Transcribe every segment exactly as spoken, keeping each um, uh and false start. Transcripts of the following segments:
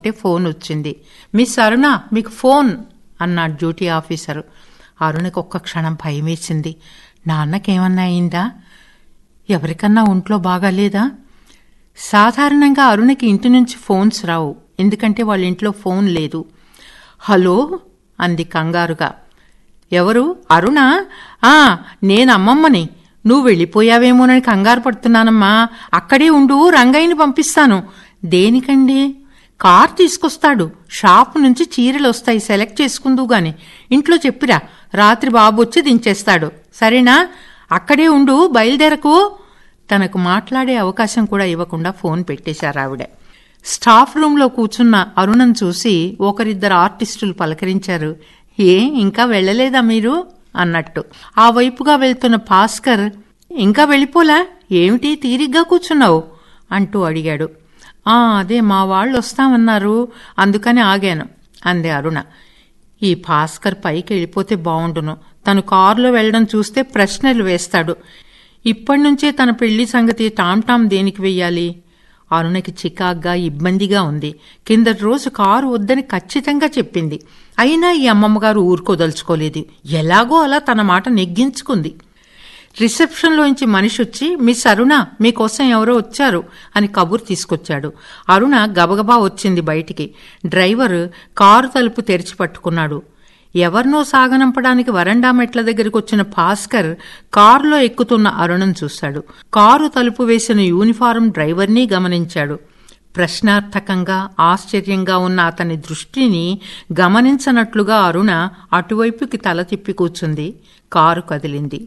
చేస్తున్నట్టే phone వచ్చింది. Miss అరుణ, మీకు phone అన్నాడు డ్యూటీ ఆఫీసరు. అరుణకి ఒక్క క్షణం భయమేసింది. నాన్నకేమన్నా అయిందా? ఎవరికన్నా ఒంట్లో బాగాలేదా? సాధారణంగా అరుణకి ఇంటి నుంచి ఫోన్స్ రావు, ఎందుకంటే వాళ్ళ ఇంట్లో ఫోన్ లేదు. హలో అంది కంగారుగా. ఎవరు? అరుణ? ఆ, నేను అమ్మమ్మని. నువ్వు వెళ్ళిపోయావేమోనని కంగారు పడుతున్నానమ్మా. అక్కడే ఉండు, రంగయ్యని పంపిస్తాను. దేనికండి? కార్ తీసుకొస్తాడు. షాపు నుంచి చీరలు వస్తాయి, సెలెక్ట్ చేసుకుందు గాని. ఇంట్లో చెప్పిరా, రాత్రి బాబు వచ్చి దించేస్తాడు. సరేనా? అక్కడే ఉండు, బయలుదేరకు. తనకు మాట్లాడే అవకాశం కూడా ఇవ్వకుండా ఫోన్ పెట్టేశారు ఆవిడ. స్టాఫ్ రూంలో కూర్చున్న అరుణను చూసి ఒకరిద్దరు ఆర్టిస్టులు పలకరించారు. ఏ, ఇంకా వెళ్ళలేదా మీరు అన్నట్టు. ఆ వైపుగా వెళ్తున్న భాస్కర్, ఇంకా వెళ్ళిపోలా ఏమిటి, తీరిగ్గా కూర్చున్నావు అంటూ అడిగాడు. ఆ, అదే మా వాళ్ళు వస్తామన్నారు, అందుకని ఆగాను అంది అరుణ. ఈ భాస్కర్ పైకి వెళ్ళిపోతే బావుండును. తను కారులో వెళ్లడం చూస్తే ప్రశ్నలు వేస్తాడు. ఇప్పటినుంచే తన పెళ్లి సంగతి టామ్టామ్ దేనికి వెయ్యాలి? అరుణకి చికాగ్గా, ఇబ్బందిగా ఉంది. కిందటి రోజు కారు వద్దని ఖచ్చితంగా చెప్పింది. అయినా ఈ అమ్మమ్మగారు ఊరుకోదలుచుకోలేదు. ఎలాగో అలా తన మాట నెగ్గించుకుంది. రిసెప్షన్లోంచి మనిషి వచ్చి, మిస్ అరుణ, మీకోసం ఎవరో వచ్చారు అని కబురు తీసుకొచ్చాడు. అరుణ గబగబా వచ్చింది బయటికి. డ్రైవర్ కారు తలుపు తెరిచి పట్టుకున్నాడు. ఎవరినో సాగనంపడానికి వరండా మెట్ల దగ్గరికి వచ్చిన భాస్కర్ కారులో ఎక్కుతున్న అరుణను చూశాడు. కారు తలుపు వేసిన యూనిఫారం డ్రైవర్ని గమనించాడు. ప్రశ్నార్థకంగా, ఆశ్చర్యంగా ఉన్న అతని దృష్టిని గమనించనట్లుగా అరుణ అటువైపుకి తల తిప్పి కూర్చుంది. కారు కదిలింది.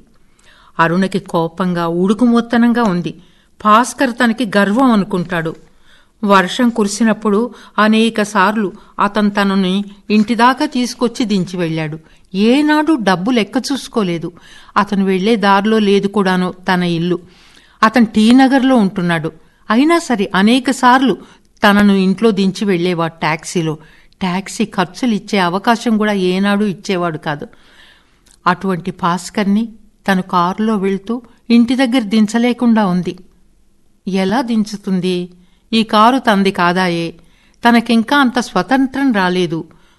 అరుణకి కోపంగా, ఉడుకుమొత్తనంగా ఉంది. భాస్కర్ తనకి గర్వం అనుకుంటాడు. వర్షం కురిసినప్పుడు అనేక సార్లు అతను తనని ఇంటిదాకా తీసుకొచ్చి దించి వెళ్లాడు. ఏనాడు డబ్బు లెక్క చూసుకోలేదు. అతను వెళ్లే దారిలో లేదు కూడాను తన ఇల్లు. అతను టీ నగర్లో ఉంటున్నాడు. అయినా సరే అనేక సార్లు తనను ఇంట్లో దించి వెళ్లేవాడు టాక్సీలో. టాక్సీ ఖర్చులు ఇచ్చే అవకాశం కూడా ఏనాడు ఇచ్చేవాడు కాదు. అటువంటి భాస్కర్ని తను కారులో వెళ్తూ ఇంటి దగ్గర దించలేకుండా ఉంది. ఎలా దించుతుంది? ఈ కారు తంది కాదాయే. తనకింకా అంత స్వతంత్రం రాలేదు.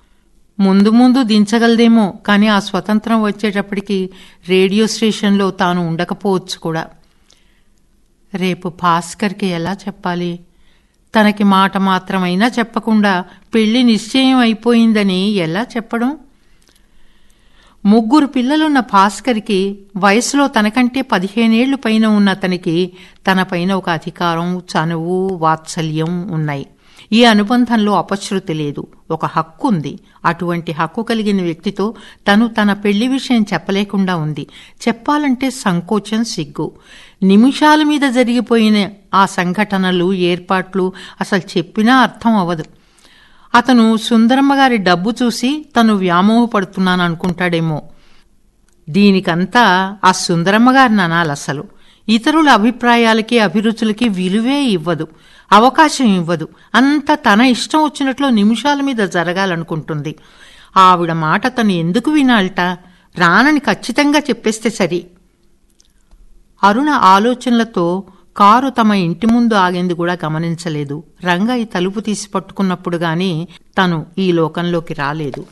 ముందు ముందు దించగలదేమో, కానీ ఆ స్వతంత్రం వచ్చేటప్పటికి రేడియో స్టేషన్లో తాను ఉండకపోవచ్చు కూడా. రేపు భాస్కర్కి ఎలా చెప్పాలి? తనకి మాట మాత్రమైనా చెప్పకుండా పెళ్లి నిశ్చయం అయిపోయిందని ఎలా చెప్పడం? ముగ్గురు పిల్లలున్న భాస్కర్కి వయసులో తనకంటే పదిహేనేళ్లు పైన ఉన్న అతనికి తనపైన ఒక అధికారం, చనువు, వాత్సల్యం ఉన్నాయి. ఈ అనుబంధంలో అపశృతి లేదు, ఒక హక్కు ఉంది. అటువంటి హక్కు కలిగిన వ్యక్తితో తను తన పెళ్లి విషయం చెప్పలేకుండా ఉంది. చెప్పాలంటే సంకోచం, సిగ్గు. నిమిషాల మీద జరిగిపోయిన ఆ సంఘటనలు, ఏర్పాట్లు అసలు చెప్పినా అర్థం అవ్వదు. అతను సుందరమ్మగారి డబ్బు చూసి తను వ్యామోహపడుతున్నాను అనుకుంటాడేమో. దీనికంతా ఆ సుందరమ్మగారిని అనాలి. అసలు ఇతరుల అభిప్రాయాలకి, అభిరుచులకి విలువే ఇవ్వదు, అవకాశం ఇవ్వదు. అంతా తన ఇష్టం వచ్చినట్లు నిమిషాల మీద జరగాలనుకుంటుంది. ఆవిడ మాట తను ఎందుకు వినాలట? రానని ఖచ్చితంగా చెప్పేస్తే సరి. అరుణ ఆలోచనలతో కారు తమ ఇంటి ముందు ఆగింది కూడా గమనించలేదు. రంగయ్య తలుపు తీసి పట్టుకున్నప్పుడు గాని తను ఈ లోకంలోకి రాలేదు.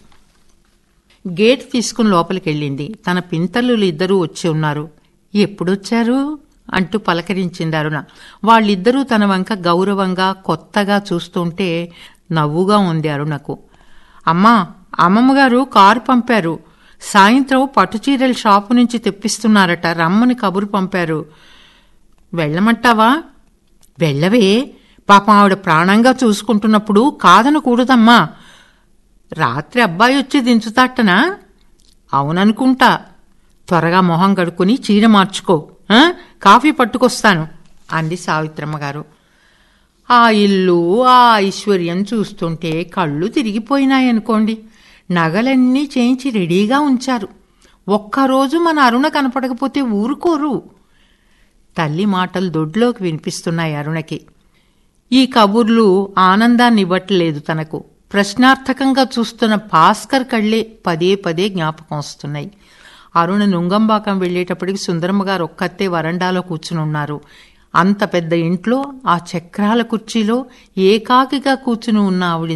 గేట్ తీసుకుని లోపలికెళ్ళింది. తన పింతల్లులు ఇద్దరూ వచ్చి ఉన్నారు. ఎప్పుడొచ్చారు అంటూ పలకరించింది అరుణ. వాళ్ళిద్దరూ తన వంక గౌరవంగా, కొత్తగా చూస్తుంటే నవ్వుగా ఉంది అరుణకు. అమ్మా, అమ్మమ్మగారు కారు పంపారు. సాయంత్రం పట్టుచీరల షాపు నుంచి తెప్పిస్తున్నారట, రమ్మని కబురు పంపారు. వెళ్ళమంటావా? వెళ్ళవే, పాపం ఆవిడ ప్రాణంగా చూసుకుంటున్నప్పుడు కాదనకూడదమ్మా. రాత్రి అబ్బాయి వచ్చి దించుతాటనా? అవుననుకుంటా. త్వరగా మొహం కడుక్కుని చీర మార్చుకో, కాఫీ పట్టుకొస్తాను అంది సావిత్రమ్మగారు. ఆ ఇల్లు, ఆ ఐశ్వర్యం చూస్తుంటే కళ్ళు తిరిగిపోయినాయనుకోండి. నగలన్నీ చేయించి రెడీగా ఉంచారు. ఒక్కరోజు మన అరుణ కనపడకపోతే ఊరుకోరు. తల్లి మాటలు దొడ్లోకి వినిపిస్తున్నాయి అరుణకి. ఈ కబుర్లు ఆనందాన్ని ఇవ్వట్లేదు తనకు. ప్రశ్నార్థకంగా చూస్తున్న భాస్కర్ కళ్లే పదే పదే జ్ఞాపకం వస్తున్నాయి. అరుణ నుంగంబాకం వెళ్లేటప్పటికి సుందరమ్మగారు ఒక్కతే వరండాలో కూర్చుని ఉన్నారు. అంత పెద్ద ఇంట్లో ఆ చక్రాల కుర్చీలో ఏకాకిగా కూర్చుని ఉన్న ఆవిడ